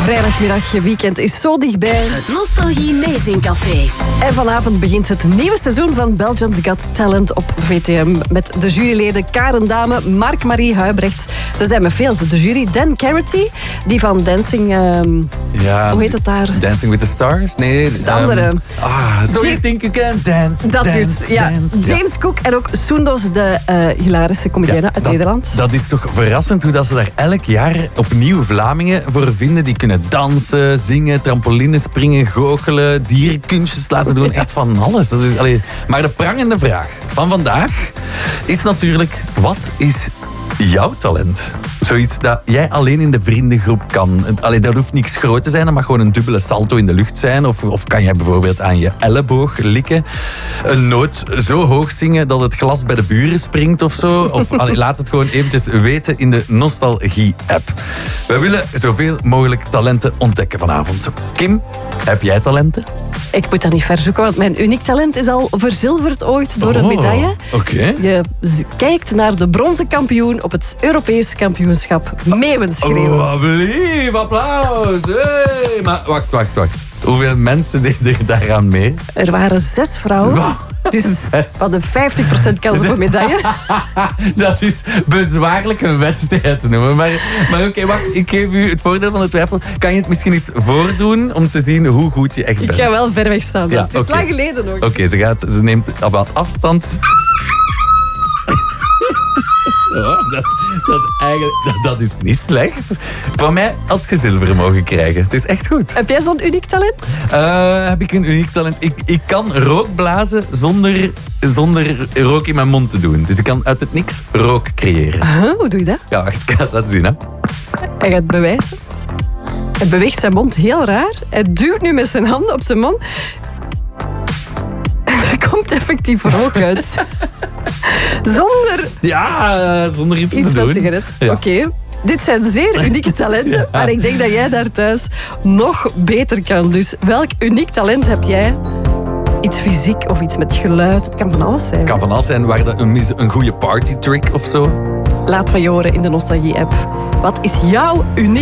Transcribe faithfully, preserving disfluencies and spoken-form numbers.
Vrijdagmiddag, weekend is zo dichtbij. Het Nostalgie Meezingcafé. En vanavond begint het nieuwe seizoen van Belgium's Got Talent op V T M. Met de juryleden Karen Dame, Mark-Marie Huibrechts. Ze zijn met veel, de jury. Dan Carity, die van Dancing... Um, ja, hoe heet het daar? Dancing with the Stars? Nee. De um, andere. Ah, so Jam- you think you can dance, Dat dance, dus, ja. dance. James ja. Cook en ook Soendos, de uh, hilarische comedienne ja, uit dat, Nederland. Dat is toch verrassend hoe dat ze daar elk jaar opnieuw Vlamingen voor vinden. Die kunnen dansen, zingen, trampoline springen, goochelen, dierenkunstjes laten doen. Echt van alles. Dat is, allee. Maar de prangende vraag van vandaag is natuurlijk, wat is jouw talent? Zoiets dat jij alleen in de vriendengroep kan. Allee, dat hoeft niks groot te zijn, dat mag gewoon een dubbele salto in de lucht zijn. Of, of kan jij bijvoorbeeld aan je elleboog likken. Een noot zo hoog zingen dat het glas bij de buren springt of zo. Of allee, laat het gewoon eventjes weten in de Nostalgie-app. Wij willen zoveel mogelijk talenten ontdekken vanavond. Kim, heb jij talenten? Ik moet dat niet ver zoeken, want mijn uniek talent is al verzilverd ooit door een Oh, medaille. Oké. Je z- kijkt naar de bronzen kampioen op het Europees kampioenschap Meeuwenschreeuwen. Oh, alblieft, applaus. Hey. Maar wacht, wacht, wacht. Hoeveel mensen deden er daaraan mee? Er waren zes vrouwen. Wow. Dus Zes. we hadden vijftig procent kans op een medaille. Dat is bezwaarlijk een wedstrijd te noemen. Maar, maar oké, okay, wacht. Ik geef u het voordeel van de twijfel. Kan je het misschien eens voordoen om te zien hoe goed je echt Ik bent? ga wel ver weg staan. Ja, het is okay. lang geleden nog. Oké, okay, ze, gaat, ze neemt wat afstand. Oh, dat, dat is eigenlijk dat, dat is niet slecht. Van mij had je zilver mogen krijgen. Het is echt goed. Heb jij zo'n uniek talent? Uh, heb ik een uniek talent? Ik, ik kan rook blazen zonder, zonder rook in mijn mond te doen. Dus ik kan uit het niks rook creëren. Huh, hoe doe je dat? Ja, wacht, ik ga het laten zien. Hè. Hij gaat het bewijzen. Hij beweegt zijn mond heel raar. Hij duwt nu met zijn handen op zijn mond. Er komt effectief rook uit. Zonder Ja, zonder iets, iets te doen. van sigaret. Ja. Oké. Okay. Dit zijn zeer unieke talenten, Ja. maar ik denk dat jij daar thuis nog beter kan. Dus welk uniek talent heb jij? Iets fysiek of iets met geluid. Het kan van alles zijn. Het kan van alles zijn. Waar dat een, een goede party trick of zo. Laat van je horen in de Nostalgie-app. Wat is jouw uniek